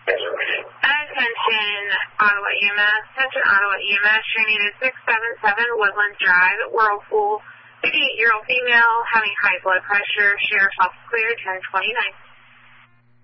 Attention Ottawa EMS. Attention Ottawa EMS. Your need is 677 Woodland Drive, Whirlpool. 58-year-old female having high blood pressure. Sheriff's Office cleared 1029.